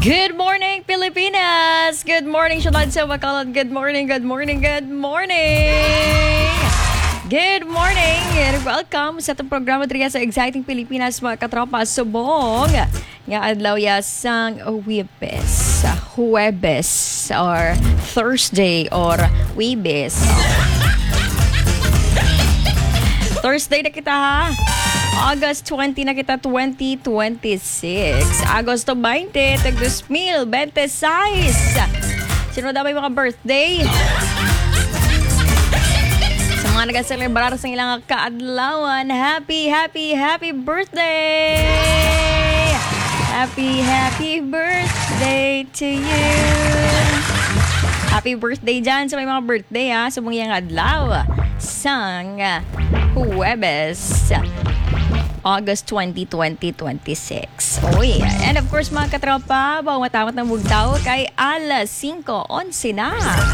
Good morning, Pilipinas! Good morning, Shalad sa Bacolod. Good morning, good morning, good morning! Good morning and welcome sa itong programa dito sa Exciting Pilipinas, mga katropa. Subong nga adlaw ya sang Huwebes or Thursday or Webes. Thursday na kita ha. August 20 na kita, 2026. Agosto 20, tag 2026. Sino daw may mga birthday? Sa mga nag-celebrar sa ilang kaadlawan, happy birthday! Happy birthday to you! Happy birthday dyan sa may mga birthday ha. Sa mga adlaw sang Huwebes. August 20, 2026. Uy, and of course mga katropa, bawang matawat ng bugtaw kay alas 5:11 na.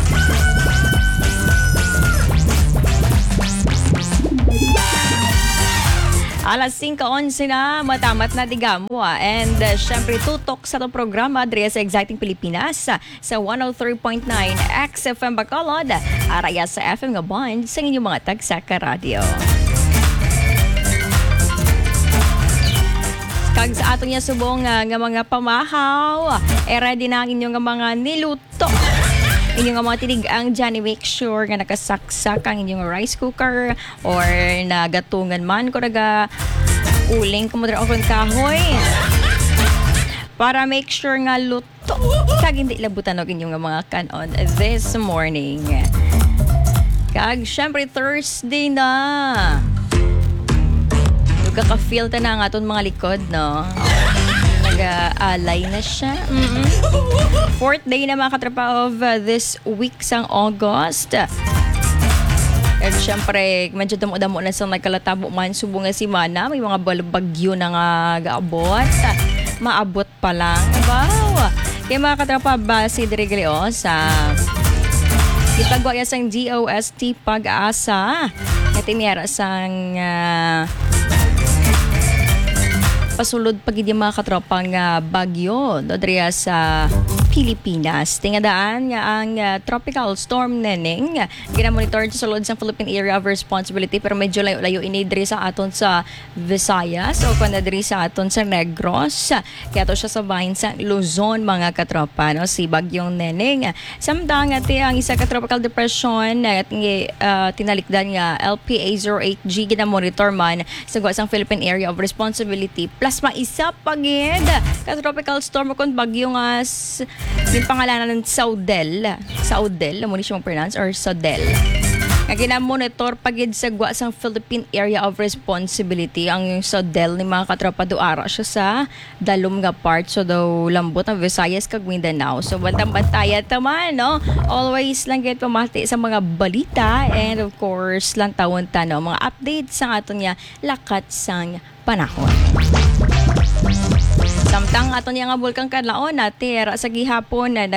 Alas 5:11 na, matamat na digamo. And syempre tutok sa itong programa dito sa Exciting Pilipinas sa 103.9 XFM Bacolod, araya sa FM nga bond sa inyong mga tagsa ka radio. Kag sa ato niya subong nga mga pamahaw, ready na ang inyong mga niluto. Inyong mga tinigang dyan, make sure nga nakasaksak ang inyong rice cooker or nagatungan man kung uling kumudra o kung kahoy. Para make sure nga luto. Kag hindi labutan og inyong mga kanon this morning. Kag syempre Thursday na. Kaka-feel ta na ang aton mga likod, no? Nag-alay na siya. Fourth day na mga katrapa of this week sang August. At syempre, medyo damo-damo na sa nagkalatabo man subong nga si Mana. May mga balbagyo na nga gaabot. Maabot pa lang. Wow! Kaya mga katrapa, base diri sa itagwa sang DOST Pag-asa. At imiyara sang pasulod pagid yung mga katropang bagyo dodriya sa Pilipinas. Tingadaan nga ang tropical storm Neneng ginamonitor sa sulod sa Philippine Area of Responsibility pero medyo layo inidri sa aton sa Visayas o kanadri sa aton sa Negros. Kaya to siya sa bahin sa Luzon mga katropa, no? Si bagyong Neneng. Samtang ang isa ka tropical depression at tinalikdan nga LPA08G ginamonitor man sa sang Philippine Area of Responsibility plus maisa pagid ka tropical storm kon bagyong yung pangalanan ng Saudel, mo ni siyang pronounce or Saudel. Nga ginamonitor pagid sa gwa sang Philippine Area of Responsibility ang Saudel ni mga katropa duara siya sa dalom nga part so daw lambot ang Visayas kag Mindanao. So bantang-bantaya taman, no? Always lang gayud pamati sa mga balita and of course lang tawon tanaw mga updates sa aton nga lakat sang panahon. Samtang aton nga bulkang Kadlaon tira sa gihapon na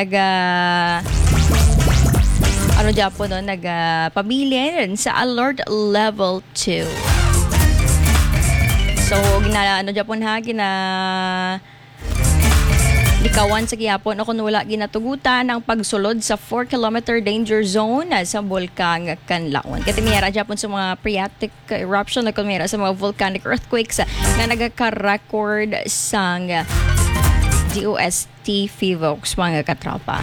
pabilin sa alert level 2. So likawan sa gihapon o kung wala ginatugutan ang pagsulod sa 4-kilometer danger zone sa bulkang Kanlaon. Katimira Japon sa mga phreatic eruption na kumira sa mga volcanic earthquakes na nagaka-record sang DOST FIVOX mga katropa.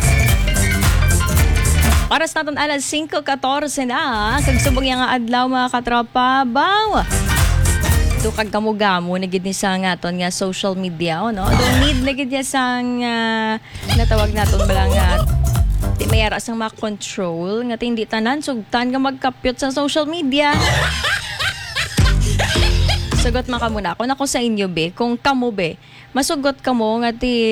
Oras natin alas 5:14 na. Kagsubong yung adlaw mga katropa. Baw! Do kag gamo-gamo na gid ni sa ngaton nga social media no. Do need na gid ya sang natawag naton balang di mayara sang ma-control nga hindi tanan sugtan nga magkapyot sa social media. Sugot man kamo na ako sa inyo be kung kamo be masugot kamo nga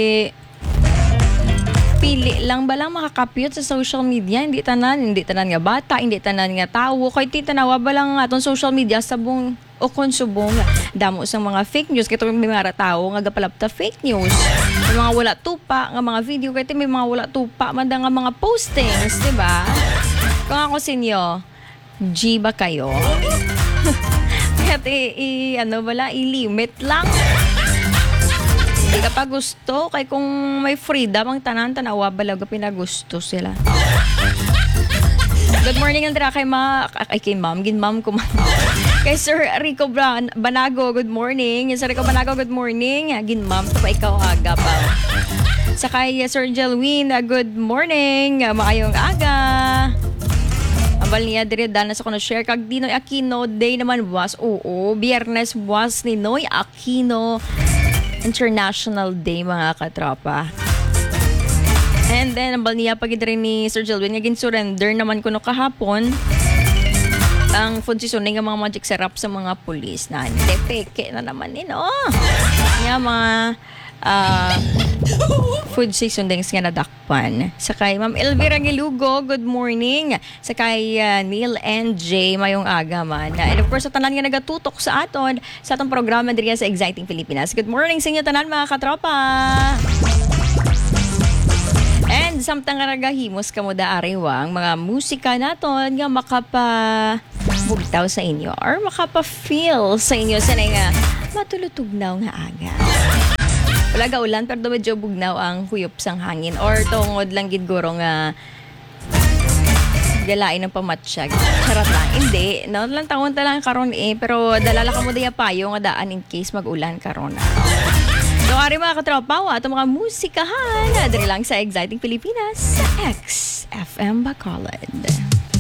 pili lang ba lang makakapyot sa social media, hindi tanan nga bata, hindi tanan nga tawo, kay titanawa ba lang atong social media sabong o konsubong damo sa mga fake news kay may mga tao nga gapalapta fake news. May mga wala tupa nga mga video kay may mga wala tupa man nga mga postings, di ba? Kung ako sinyo, G ba kayo? Kaya i-limit lang. Di ka pa gusto, kay kung may freedom ang tanan, tanawa balaga pinagusto sila. Good morning, Andra, kay ma'am, ginmam ko kay Sir Rico Banago, good morning. Sir Rico Banago, good morning. Ginmam, to pa ikaw aga pa. Sa kay Sir Jelwin, good morning. Maayong aga. Ambal niya dire dana sa kono share kag Dinoy Aquino day naman was. Oo, Biyernes was ni Noy Aquino International Day mga katropa. And then ambal niya pag rin ni Sir Jelwin nga gin-surrender naman kuno kahapon ang food seasoning ng mga magic syrup sa mga pulis na hindi peke na naman nga mga food seasonings nga nadakpan. Sakay Ma'am Elvira Gilugo, good morning. Sakay Neil and Jay, mayong aga man. And of course, sa tanan nga nagatutok sa atong programa diri sa Exciting Pilipinas. Good morning sa inyo tanan mga katropa. And samtang karagahimos kamo da ariwang mga musika naton nga makapabugtaw sa inyo or makapa-feel sa inyo sa nga matulutugnaw nga aga. Wala ga ulan pero medyo bugnaw ang huyop sang hangin or tungod lang gid guro nga galain ng pamatsyag. Charot lang. Hindi. No, lang taon ta lang karon pero dalala ka mo diya payo nga daan in case mag-ulan karon. So, ari mga katropa, ato mga musikahan. Dali lang sa Exciting Pilipinas sa XFM Bacolod.